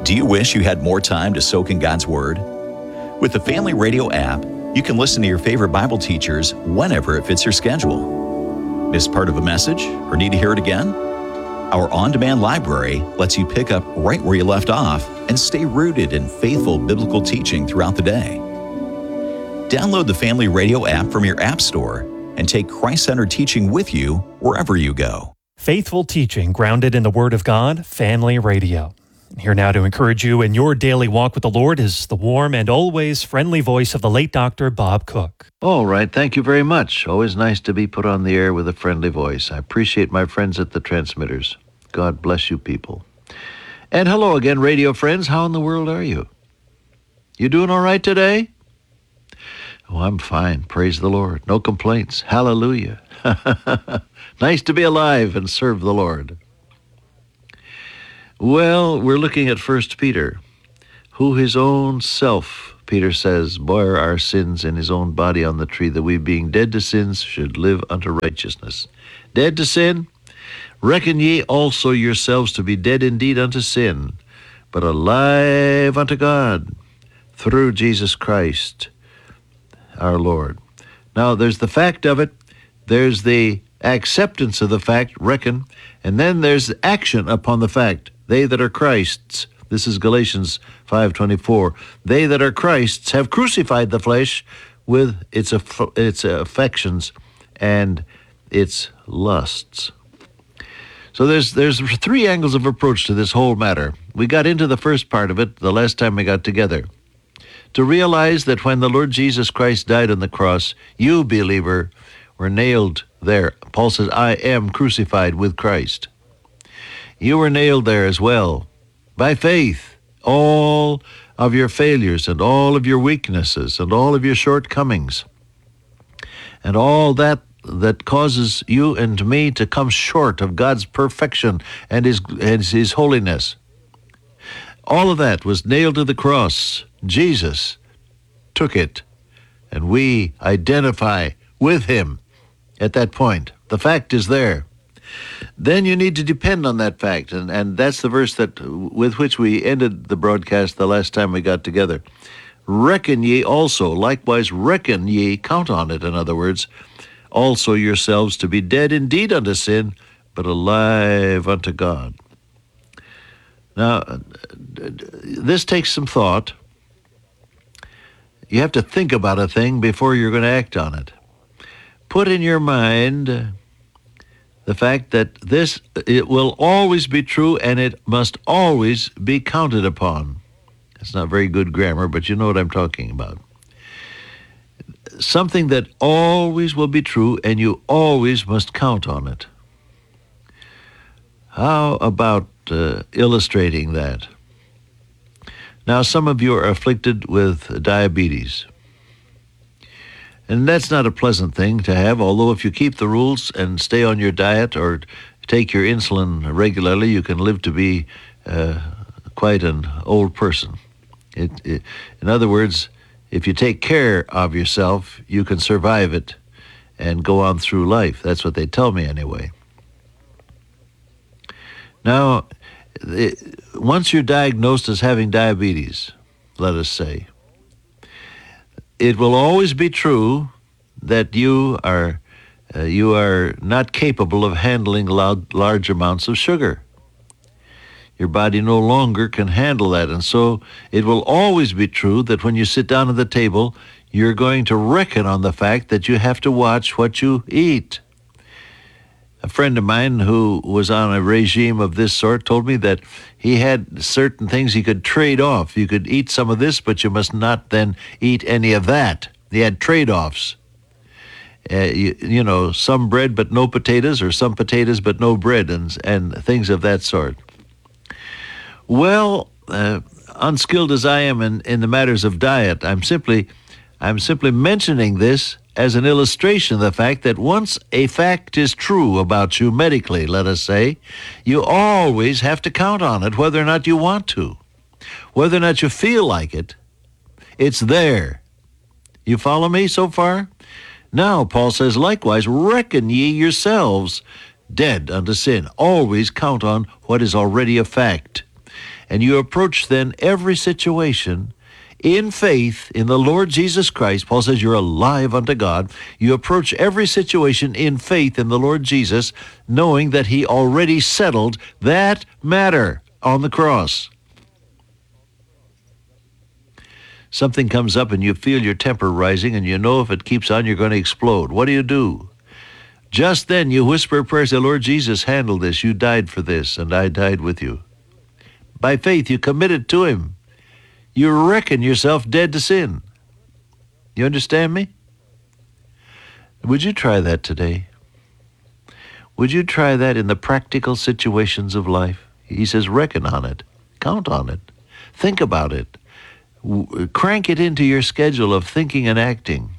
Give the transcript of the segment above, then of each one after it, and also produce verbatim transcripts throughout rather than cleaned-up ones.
Do you wish you had more time to soak in God's Word? With the Family Radio app, you can listen to your favorite Bible teachers whenever it fits your schedule. Miss part of a message or need to hear it again? Our on-demand library lets you pick up right where you left off and stay rooted in faithful biblical teaching throughout the day. Download the Family Radio app from your app store and take Christ-centered teaching with you wherever you go. Faithful teaching grounded in the Word of God, Family Radio. Here now to encourage you in your daily walk with the Lord is the warm and always friendly voice of the late Doctor Bob Cook. All right, thank you very much. Always nice to be put on the air with a friendly voice. I appreciate my friends at the transmitters. God bless you people. And hello again, radio friends. How in the world are you? You doing all right today? Oh, I'm fine. Praise the Lord. No complaints. Hallelujah. Nice to be alive and serve the Lord. Well, we're looking at First Peter, who his own self, Peter says, bore our sins in his own body on the tree, that we, being dead to sins, should live unto righteousness. Dead to sin? Reckon ye also yourselves to be dead indeed unto sin, but alive unto God, through Jesus Christ, our Lord. Now, there's the fact of it, there's the acceptance of the fact, reckon, and then there's action upon the fact. They that are Christ's, this is Galatians five twenty-four, they that are Christ's have crucified the flesh with its aff- its affections and its lusts. So there's there's three angles of approach to this whole matter. We got into the first part of it the last time we got together. To realize that when the Lord Jesus Christ died on the cross, you, believer, were nailed there. Paul says, I am crucified with Christ. You were nailed there as well. By faith, all of your failures and all of your weaknesses and all of your shortcomings and all that that causes you and me to come short of God's perfection and his, and his holiness. All of that was nailed to the cross. Jesus took it, and we identify with him at that point. The fact is there. Then you need to depend on that fact, and, and that's the verse that with which we ended the broadcast the last time we got together. Reckon ye also, likewise reckon ye, count on it, in other words, also yourselves to be dead indeed unto sin, but alive unto God. Now, this takes some thought. You have to think about a thing before you're going to act on it. Put in your mind the fact that this, it will always be true and it must always be counted upon. That's not very good grammar, but you know what I'm talking about. Something that always will be true and you always must count on it. How about uh, illustrating that? Now, some of you are afflicted with diabetes. And that's not a pleasant thing to have, although if you keep the rules and stay on your diet or take your insulin regularly, you can live to be uh, quite an old person. It, it, in other words, if you take care of yourself, you can survive it and go on through life. That's what they tell me anyway. Now, it, once you're diagnosed as having diabetes, let us say, it will always be true that you are uh, you are not capable of handling loud, large amounts of sugar. Your body no longer can handle that, and so it will always be true that when you sit down at the table, you're going to reckon on the fact that you have to watch what you eat. A friend of mine who was on a regime of this sort told me that he had certain things he could trade off. You could eat some of this, but you must not then eat any of that. He had trade-offs. Uh, you, you know, some bread but no potatoes, or some potatoes but no bread, and, and things of that sort. Well, uh, unskilled as I am in, in the matters of diet, I'm simply, I'm simply mentioning this as an illustration of the fact that once a fact is true about you medically, let us say, you always have to count on it, whether or not you want to. Whether or not you feel like it, it's there. You follow me so far? Now, Paul says, likewise, reckon ye yourselves dead unto sin. Always count on what is already a fact. And you approach then every situation in faith in the Lord Jesus Christ. Paul says you're alive unto God. You approach every situation in faith in the Lord Jesus, knowing that he already settled that matter on the cross. Something comes up and you feel your temper rising, and you know if it keeps on, you're going to explode. What do you do? Just then you whisper a prayer, say, Lord Jesus, handle this. You died for this, and I died with you. By faith, you commit it to him. You reckon yourself dead to sin. You understand me? Would you try that today? Would you try that in the practical situations of life? He says, reckon on it. Count on it. Think about it. W- crank it into your schedule of thinking and acting.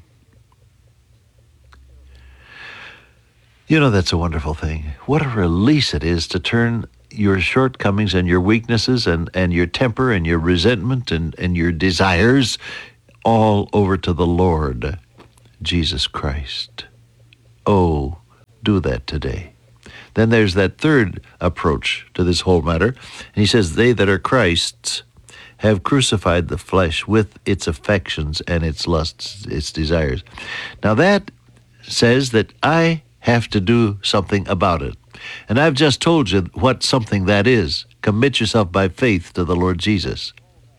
You know, that's a wonderful thing. What a release it is to turn your shortcomings and your weaknesses and, and your temper and your resentment and, and your desires all over to the Lord Jesus Christ. Oh, do that today. Then there's that third approach to this whole matter. And he says, they that are Christ's have crucified the flesh with its affections and its lusts, its desires. Now that says that I have to do something about it. And I've just told you what something that is. Commit yourself by faith to the Lord Jesus.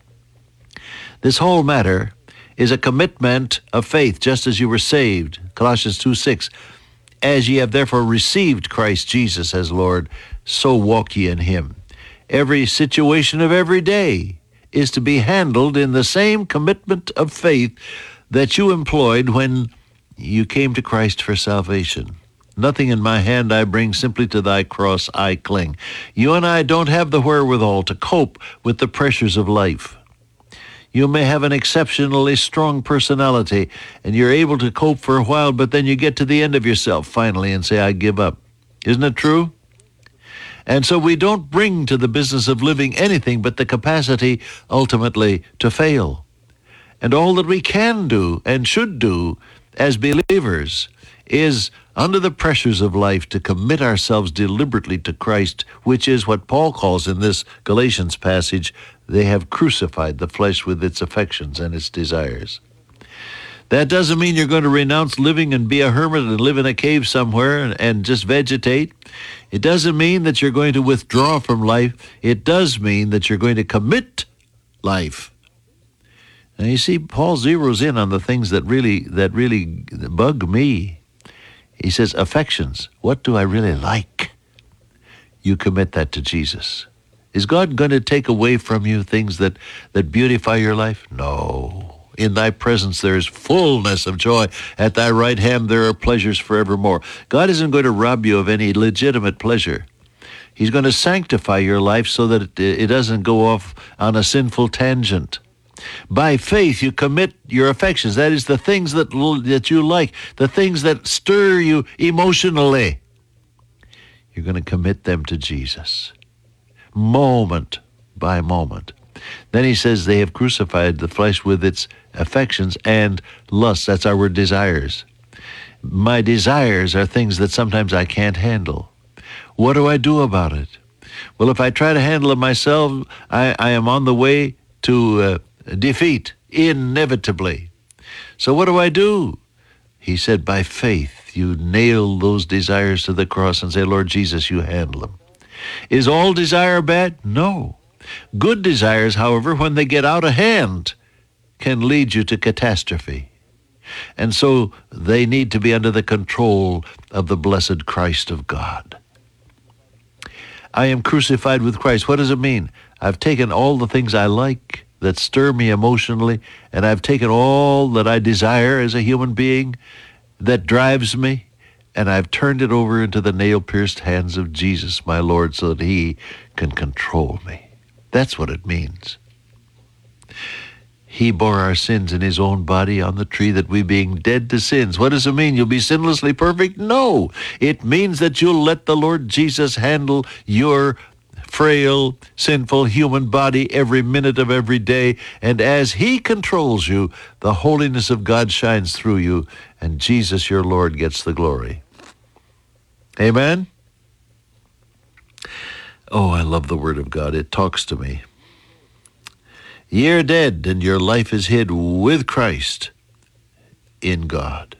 This whole matter is a commitment of faith, just as you were saved. Colossians two six. As ye have therefore received Christ Jesus as Lord, so walk ye in him. Every situation of every day is to be handled in the same commitment of faith that you employed when you came to Christ for salvation. Nothing in my hand I bring, simply to thy cross I cling. You and I don't have the wherewithal to cope with the pressures of life. You may have an exceptionally strong personality, and you're able to cope for a while, but then you get to the end of yourself finally and say, I give up. Isn't it true? And so we don't bring to the business of living anything but the capacity ultimately to fail. And all that we can do and should do as believers is, under the pressures of life, to commit ourselves deliberately to Christ, which is what Paul calls in this Galatians passage, they have crucified the flesh with its affections and its desires. That doesn't mean you're going to renounce living and be a hermit and live in a cave somewhere and, and just vegetate. It doesn't mean that you're going to withdraw from life. It does mean that you're going to commit life. Now you see, Paul zeroes in on the things that really that really bug me. He says, affections. What do I really like? You commit that to Jesus. Is God going to take away from you things that, that beautify your life? No. In thy presence there is fullness of joy. At thy right hand there are pleasures forevermore. God isn't going to rob you of any legitimate pleasure. He's going to sanctify your life so that it, it doesn't go off on a sinful tangent. By faith, you commit your affections. That is the things that, that you like, the things that stir you emotionally. You're going to commit them to Jesus, moment by moment. Then he says they have crucified the flesh with its affections and lusts. That's our word, desires. My desires are things that sometimes I can't handle. What do I do about it? Well, if I try to handle it myself, I, I am on the way to uh, defeat, inevitably. So what do I do? He said, by faith, you nail those desires to the cross and say, Lord Jesus, you handle them. Is all desire bad? No. Good desires, however, when they get out of hand, can lead you to catastrophe. And so they need to be under the control of the blessed Christ of God. I am crucified with Christ. What does it mean? I've taken all the things I like that stir me emotionally, and I've taken all that I desire as a human being that drives me, and I've turned it over into the nail-pierced hands of Jesus, my Lord, so that he can control me. That's what it means. He bore our sins in his own body on the tree, that we, being dead to sins. What does it mean? You'll be sinlessly perfect? No. It means that you'll let the Lord Jesus handle your frail, sinful human body every minute of every day. And as he controls you, the holiness of God shines through you, and Jesus, your Lord, gets the glory. Amen? Oh, I love the Word of God. It talks to me. Ye are dead, and your life is hid with Christ in God.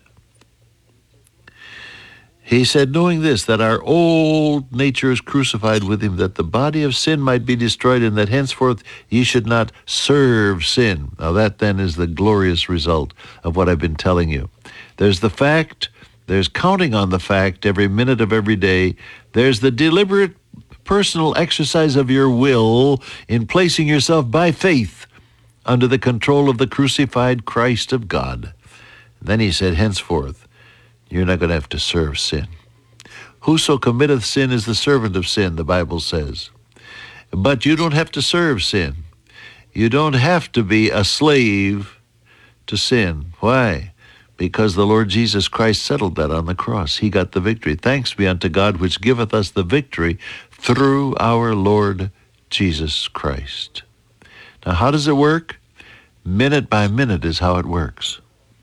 He said, knowing this, that our old nature is crucified with him, that the body of sin might be destroyed, and that henceforth ye should not serve sin. Now that then is the glorious result of what I've been telling you. There's the fact, there's counting on the fact every minute of every day. There's the deliberate personal exercise of your will in placing yourself by faith under the control of the crucified Christ of God. Then he said, henceforth, you're not going to have to serve sin. Whoso committeth sin is the servant of sin, the Bible says. But you don't have to serve sin. You don't have to be a slave to sin. Why? Because the Lord Jesus Christ settled that on the cross. He got the victory. Thanks be unto God, which giveth us the victory through our Lord Jesus Christ. Now, how does it work? Minute by minute is how it works.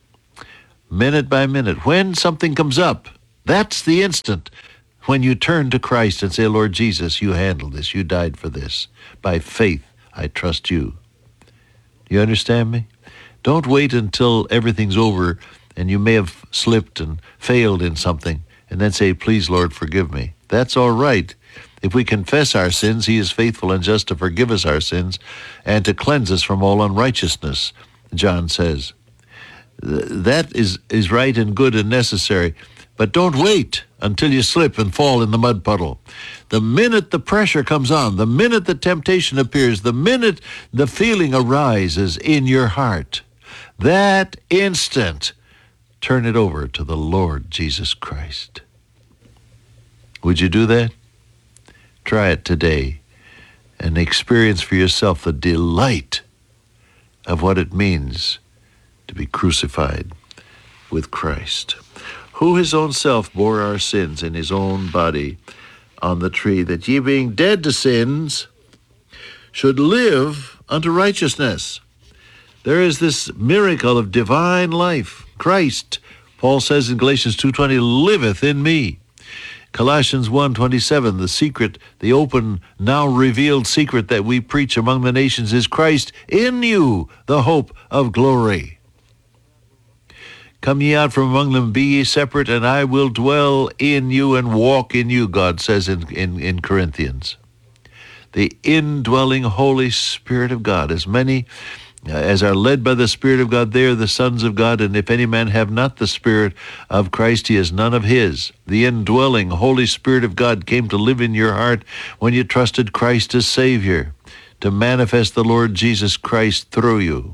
Minute by minute. When something comes up, that's the instant when you turn to Christ and say, Lord Jesus, you handled this. You died for this. By faith, I trust you. You understand me? Don't wait until everything's over and you may have slipped and failed in something and then say, please, Lord, forgive me. That's all right. If we confess our sins, he is faithful and just to forgive us our sins and to cleanse us from all unrighteousness, John says. That is, is right and good and necessary. But don't wait until you slip and fall in the mud puddle. The minute the pressure comes on, the minute the temptation appears, the minute the feeling arises in your heart, that instant, turn it over to the Lord Jesus Christ. Would you do that? Try it today and experience for yourself the delight of what it means to be crucified with Christ, who his own self bore our sins in his own body on the tree, that ye being dead to sins should live unto righteousness. There is this miracle of divine life. Christ, Paul says in Galatians two twenty, liveth in me. Colossians one twenty-seven, the secret, the open, now revealed secret that we preach among the nations is Christ in you, the hope of glory. Come ye out from among them, be ye separate, and I will dwell in you and walk in you, God says in, in, in Corinthians. The indwelling Holy Spirit of God, as many uh, as are led by the Spirit of God, they are the sons of God, and if any man have not the Spirit of Christ, he is none of his. The indwelling Holy Spirit of God came to live in your heart when you trusted Christ as Savior, to manifest the Lord Jesus Christ through you,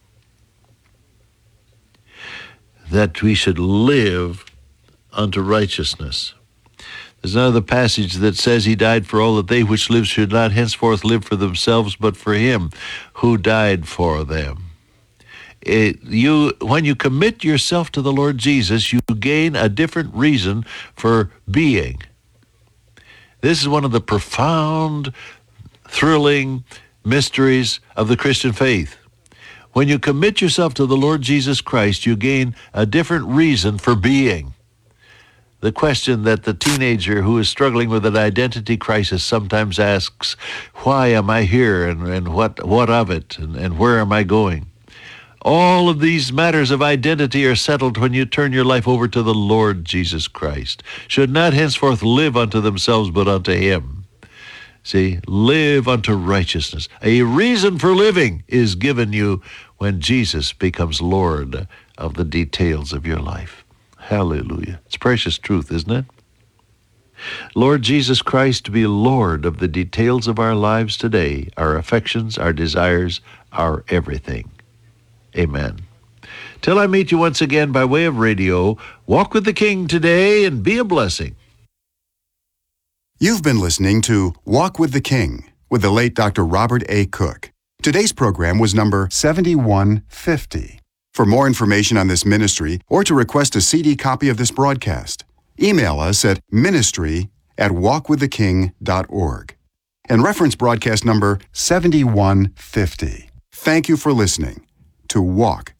that we should live unto righteousness. There's another passage that says he died for all, that they which live should not henceforth live for themselves, but for him who died for them. It, you, when you commit yourself to the Lord Jesus, you gain a different reason for being. This is one of the profound, thrilling mysteries of the Christian faith. When you commit yourself to the Lord Jesus Christ, you gain a different reason for being. The question that the teenager who is struggling with an identity crisis sometimes asks, why am I here, and, and what, what of it, and, and where am I going? All of these matters of identity are settled when you turn your life over to the Lord Jesus Christ. Should not henceforth live unto themselves, but unto him. See, live unto righteousness. A reason for living is given you when Jesus becomes Lord of the details of your life. Hallelujah. It's precious truth, isn't it? Lord Jesus Christ to be Lord of the details of our lives today, our affections, our desires, our everything. Amen. Till I meet you once again by way of radio, walk with the King today and be a blessing. You've been listening to Walk with the King with the late Doctor Robert A. Cook. Today's program was number seventy-one fifty. For more information on this ministry or to request a C D copy of this broadcast, email us at ministry at walk with the king dot org and reference broadcast number seventy-one fifty. Thank you for listening to Walk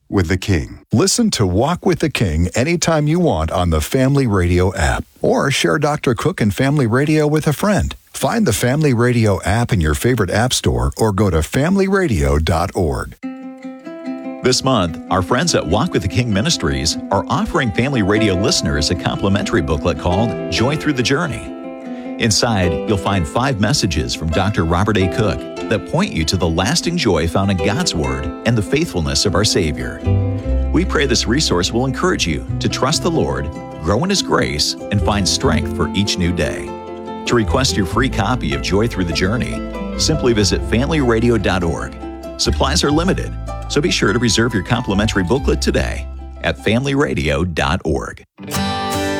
with the King. Listen to Walk with the King anytime you want on the Family Radio app, or share Doctor Cook and Family Radio with a friend. Find the Family Radio app in your favorite app store or go to family radio dot org. This month, our friends at Walk with the King Ministries are offering Family Radio listeners a complimentary booklet called Joy Through the Journey. Inside, you'll find five messages from Doctor Robert A. Cook that point you to the lasting joy found in God's Word and the faithfulness of our Savior. We pray this resource will encourage you to trust the Lord, grow in His grace, and find strength for each new day. To request your free copy of Joy Through the Journey, simply visit family radio dot org. Supplies are limited, so be sure to reserve your complimentary booklet today at family radio dot org.